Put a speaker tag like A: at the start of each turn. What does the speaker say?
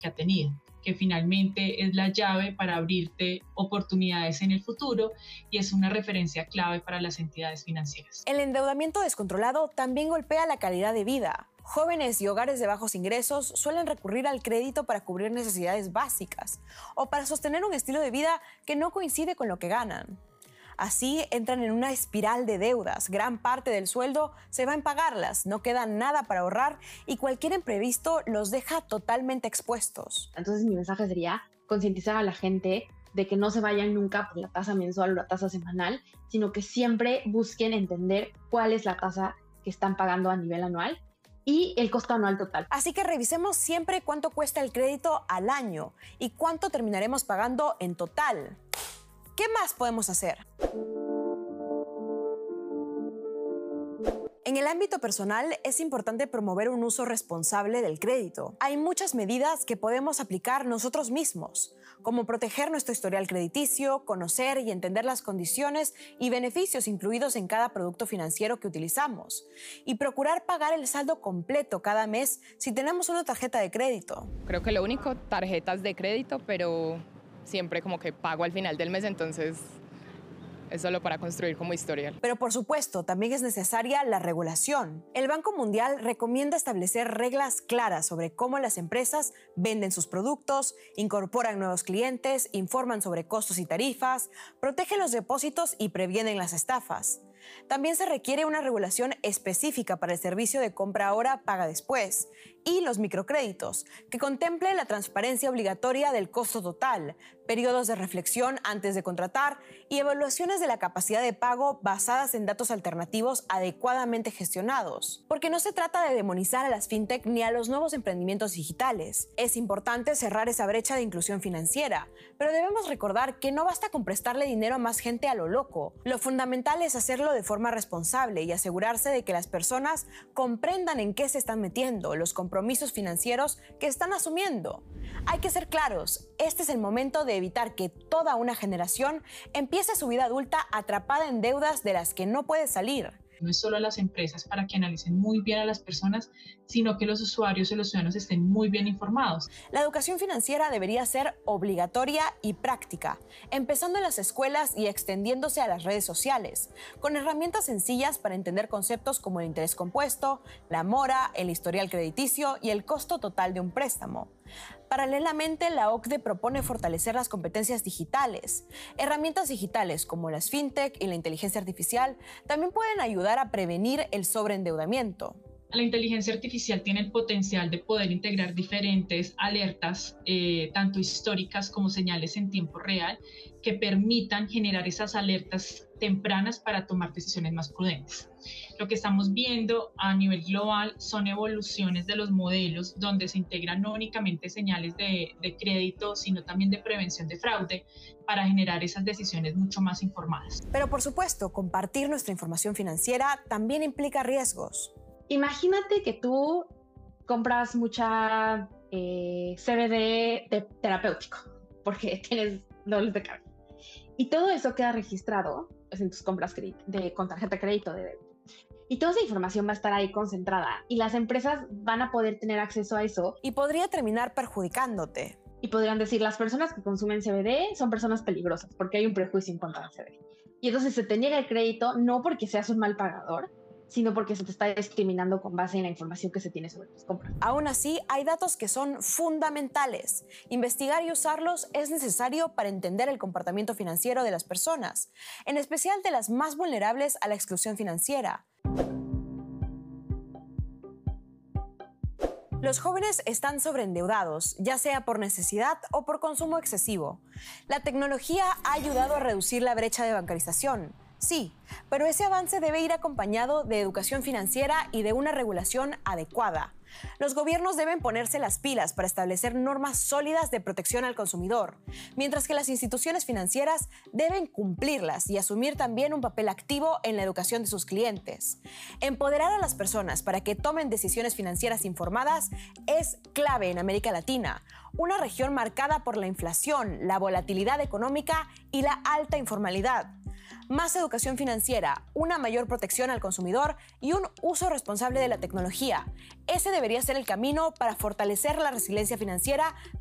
A: que ha tenido, que finalmente es la llave para abrirte oportunidades en el futuro y es una referencia clave para las entidades financieras.
B: El endeudamiento descontrolado también golpea la calidad de vida. Jóvenes y hogares de bajos ingresos suelen recurrir al crédito para cubrir necesidades básicas o para sostener un estilo de vida que no coincide con lo que ganan. Así entran en una espiral de deudas. Gran parte del sueldo se va en pagarlas, no queda nada para ahorrar y cualquier imprevisto los deja totalmente expuestos.
C: Entonces mi mensaje sería concientizar a la gente de que no se vayan nunca por la tasa mensual o la tasa semanal, sino que siempre busquen entender cuál es la tasa que están pagando a nivel anual y el costo anual total.
B: Así que revisemos siempre cuánto cuesta el crédito al año y cuánto terminaremos pagando en total. ¿Qué más podemos hacer? En el ámbito personal es importante promover un uso responsable del crédito. Hay muchas medidas que podemos aplicar nosotros mismos, como proteger nuestro historial crediticio, conocer y entender las condiciones y beneficios incluidos en cada producto financiero que utilizamos, y procurar pagar el saldo completo cada mes si tenemos una tarjeta de crédito.
D: Creo que lo único, tarjetas de crédito, pero siempre como que pago al final del mes, entonces es solo para construir como historial.
B: Pero por supuesto, también es necesaria la regulación. El Banco Mundial recomienda establecer reglas claras sobre cómo las empresas venden sus productos, incorporan nuevos clientes, informan sobre costos y tarifas, protegen los depósitos y previenen las estafas. También se requiere una regulación específica para el servicio de compra ahora, paga después y los microcréditos, que contemple la transparencia obligatoria del costo total, periodos de reflexión antes de contratar y evaluaciones de la capacidad de pago basadas en datos alternativos adecuadamente gestionados. Porque no se trata de demonizar a las fintech ni a los nuevos emprendimientos digitales. Es importante cerrar esa brecha de inclusión financiera, pero debemos recordar que no basta con prestarle dinero a más gente a lo loco. Lo fundamental es hacerlo de forma responsable y asegurarse de que las personas comprendan en qué se están metiendo, los compromisos financieros que están asumiendo. Hay que ser claros, este es el momento de evitar que toda una generación empiece su vida adulta atrapada en deudas de las que no puede salir.
A: No es solo a las empresas para que analicen muy bien a las personas, sino que los usuarios y los ciudadanos estén muy bien informados.
B: La educación financiera debería ser obligatoria y práctica, empezando en las escuelas y extendiéndose a las redes sociales, con herramientas sencillas para entender conceptos como el interés compuesto, la mora, el historial crediticio y el costo total de un préstamo. Paralelamente, la OCDE propone fortalecer las competencias digitales. Herramientas digitales como las fintech y la inteligencia artificial también pueden ayudar a prevenir el sobreendeudamiento.
A: La inteligencia artificial tiene el potencial de poder integrar diferentes alertas, tanto históricas como señales en tiempo real, que permitan generar esas alertas tempranas para tomar decisiones más prudentes. Lo que estamos viendo a nivel global son evoluciones de los modelos donde se integran no únicamente señales de crédito, sino también de prevención de fraude para generar esas decisiones mucho más informadas.
B: Pero por supuesto, compartir nuestra información financiera también implica riesgos.
C: Imagínate que tú compras mucha CBD terapéutico porque tienes dolores de cabeza. Y todo eso queda registrado en tus compras con tarjeta de crédito, de débito. Y toda esa información va a estar ahí concentrada y las empresas van a poder tener acceso a eso.
B: Y podría terminar perjudicándote.
C: Y podrían decir, las personas que consumen CBD son personas peligrosas porque hay un prejuicio en contra del CBD. Y entonces se te niega el crédito no porque seas un mal pagador, sino porque se te está discriminando con base en la información que se tiene sobre tus compras.
B: Aún así, hay datos que son fundamentales. Investigar y usarlos es necesario para entender el comportamiento financiero de las personas, en especial de las más vulnerables a la exclusión financiera. Los jóvenes están sobreendeudados, ya sea por necesidad o por consumo excesivo. La tecnología ha ayudado a reducir la brecha de bancarización. Sí, pero ese avance debe ir acompañado de educación financiera y de una regulación adecuada. Los gobiernos deben ponerse las pilas para establecer normas sólidas de protección al consumidor, mientras que las instituciones financieras deben cumplirlas y asumir también un papel activo en la educación de sus clientes. Empoderar a las personas para que tomen decisiones financieras informadas es clave en América Latina, una región marcada por la inflación, la volatilidad económica y la alta informalidad. más educación financiera, una mayor protección al consumidor y un uso responsable de la tecnología. Ese debería ser el camino para fortalecer la resiliencia financiera